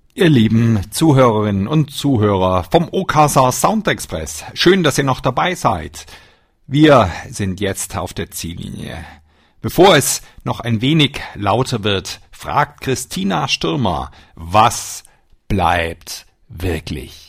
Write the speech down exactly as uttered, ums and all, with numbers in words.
Ihr lieben Zuhörerinnen und Zuhörer vom Okasa Sound Express, schön, dass ihr noch dabei seid. Wir sind jetzt auf der Ziellinie. Bevor es noch ein wenig lauter wird, fragt Christina Stürmer, was bleibt wirklich?